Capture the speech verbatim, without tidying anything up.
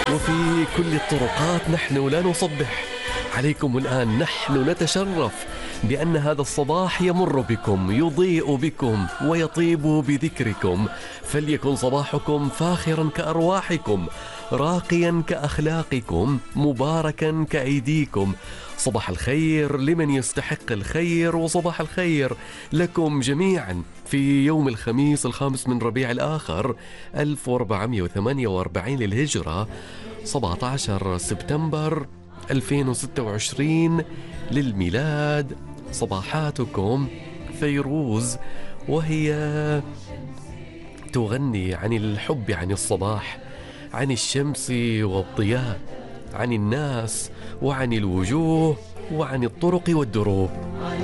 وفي كل الطرقات نحن لا نصبح عليكم الآن. نحن نتشرف بأن هذا الصباح يمر بكم، يضيء بكم ويطيب بذكركم. فليكن صباحكم فاخرا كأرواحكم، راقيا كأخلاقكم، مباركا كأيديكم. صباح الخير لمن يستحق الخير، وصباح الخير لكم جميعا في يوم الخميس الخامس من ربيع الآخر ألف وأربعمائة وثمانية وأربعين للهجرة، سبعة عشر سبتمبر ألفين وستة وعشرين للميلاد. صباحاتكم فيروز، وهي تغني عن الحب، عن الصباح، عن الشمس والضياء، عن الناس وعن الوجوه وعن الطرق والدروب.